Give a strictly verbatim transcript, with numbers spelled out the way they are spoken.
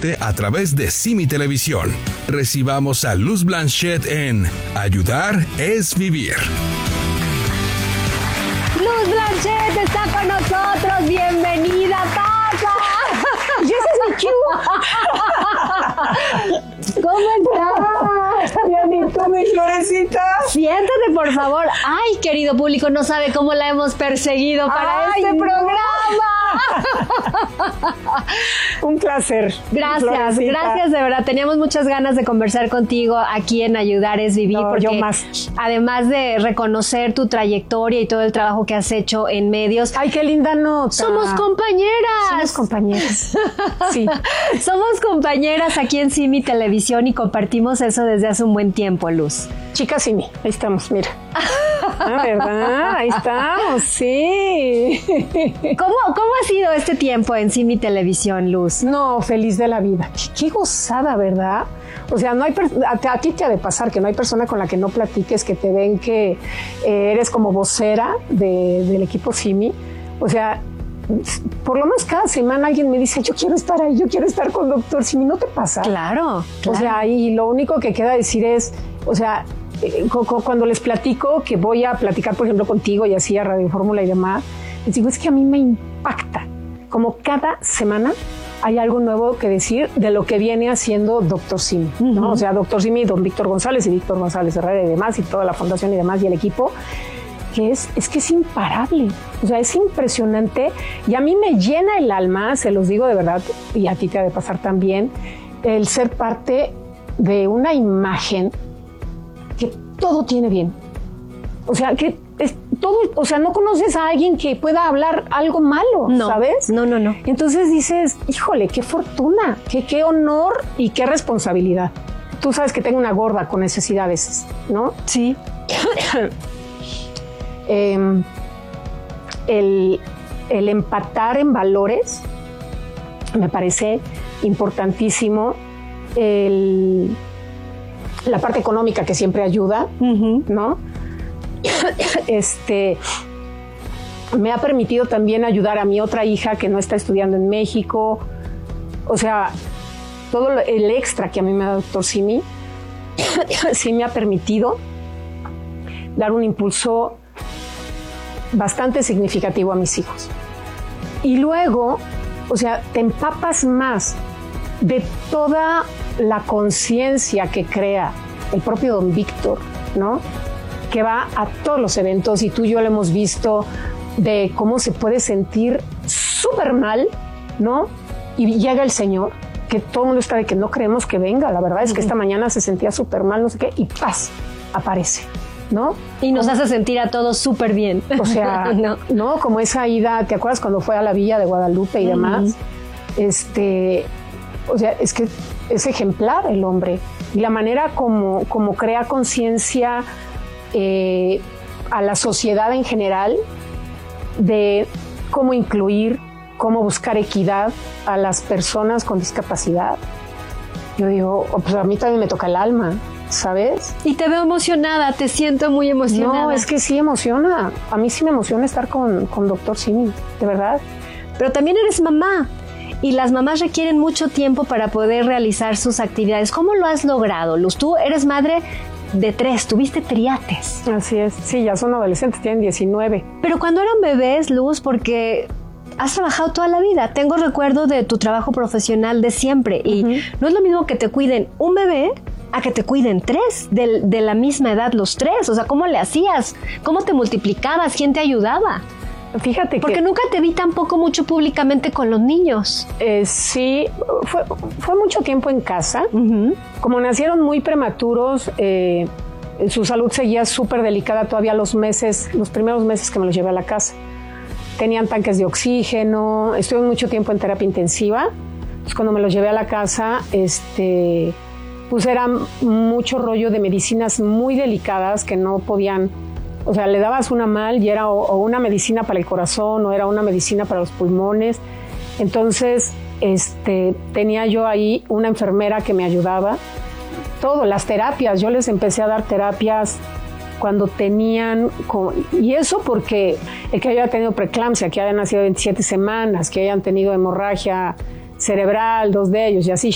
gente a través de Simi Televisión. Recibamos a Luz Blanchet en Ayudar es Vivir. Luz Blanchet está con nosotros. Bienvenida, Papa. Y ese es mi cue. ¿Cómo estás? Bien, ¿y tú, mi florecita? Siéntate, por favor. Ay, querido público, no sabe cómo la hemos perseguido para Ay, este no. programa. Un placer. Gracias, Florecita. gracias de verdad. Teníamos muchas ganas de conversar contigo aquí en Ayudar es Vivir, No, porque yo más. además de reconocer tu trayectoria y todo el trabajo que has hecho en medios, Ay, qué linda nota. somos compañeras. Somos compañeras. Sí. Somos compañeras aquí en Simi Televisión y compartimos eso desde hace un buen tiempo, Luz. Chicas, sí, ahí estamos, mira. Ah, ¿verdad? Ahí estamos, sí. ¿Cómo, ¿Cómo ha sido este tiempo en Simi Televisión, Luz? No, feliz de la vida. Qué, qué gozada, ¿verdad? O sea, no hay per- a, a ti te ha de pasar que no hay persona con la que no platiques, que te ven que eh, eres como vocera de, del equipo Simi. O sea, por lo menos cada semana alguien me dice, yo quiero estar ahí, yo quiero estar con Doctor Simi. ¿No te pasa? Claro, claro. O sea, y lo único que queda decir es, o sea, eh, cu- cu- cuando les platico que voy a platicar, por ejemplo, contigo y así a Radio Fórmula y demás, les digo, es que a mí me impacta. Como cada semana hay algo nuevo que decir de lo que viene haciendo Doctor Simi, ¿no? Uh-huh. O sea, Doctor Simi, don Víctor González y Víctor González Herrera y demás, y toda la fundación y demás, y el equipo, que es, es que es imparable. O sea, es impresionante. Y a mí me llena el alma, se los digo de verdad, y a ti te ha de pasar también, el ser parte de una imagen que todo tiene bien. O sea, que es todo, o sea, no conoces a alguien que pueda hablar algo malo, No, ¿sabes? no, no, no. Entonces dices, híjole, qué fortuna, qué, qué honor y qué responsabilidad. Tú sabes que tengo una gorda con necesidades, ¿no? Sí. eh, el, el empatar en valores me parece importantísimo. El, la parte económica que siempre ayuda, Uh-huh. ¿no? Este me ha permitido también ayudar a mi otra hija que no está estudiando en México. O sea, todo lo- el extra que a mí me da Doctor Simi sí me ha permitido dar un impulso bastante significativo a mis hijos. Y luego, o sea, te empapas más de toda la conciencia que crea el propio don Víctor, ¿no? Que va a todos los eventos y tú y yo lo hemos visto de cómo se puede sentir súper mal, ¿no? Y llega el Señor, que todo el mundo está de que no creemos que venga. La verdad es que esta mañana se sentía súper mal, no sé qué, y ¡paz! Aparece, ¿no? Y nos hace sentir a todos súper bien. O sea, no. no. Como esa ida, ¿te acuerdas cuando fue a la Villa de Guadalupe y demás? Uh-huh. Este, o sea, es que es ejemplar el hombre. Y la manera como, como crea conciencia eh, a la sociedad en general de cómo incluir, cómo buscar equidad a las personas con discapacidad. Yo digo, oh, pues a mí también me toca el alma, ¿sabes? Y te veo emocionada, te siento muy emocionada. No, es que sí emociona. A mí sí me emociona estar con, con Doctor Simi, de verdad. Pero también eres mamá y las mamás requieren mucho tiempo para poder realizar sus actividades. ¿Cómo lo has logrado, Luz? Tú eres madre de tres, tuviste triates. Así es. Sí, ya son adolescentes, tienen diecinueve. Pero cuando eran bebés, Luz, porque has trabajado toda la vida. Tengo recuerdo de tu trabajo profesional de siempre y Uh-huh. no es lo mismo que te cuiden un bebé a que te cuiden tres de, de la misma edad los tres. O sea, ¿cómo le hacías? ¿Cómo te multiplicabas? ¿Quién te ayudaba? Fíjate Porque que nunca te vi tampoco mucho públicamente con los niños. eh, sí, fue, fue mucho tiempo en casa. Uh-huh. Como nacieron muy prematuros, eh, su salud seguía súper delicada todavía los meses, los primeros meses que me los llevé a la casa. Tenían tanques de oxígeno, estuve mucho tiempo en terapia intensiva. Pues cuando me los llevé a la casa, este, pues era mucho rollo de medicinas muy delicadas que no podían, o sea, le dabas una mal y era o, o una medicina para el corazón o era una medicina para los pulmones. Entonces, este, tenía yo ahí una enfermera que me ayudaba. Todo, las terapias, yo les empecé a dar terapias cuando tenían, y eso porque el que haya tenido preeclampsia, que hayan nacido veintisiete semanas, que hayan tenido hemorragia cerebral, dos de ellos, y así,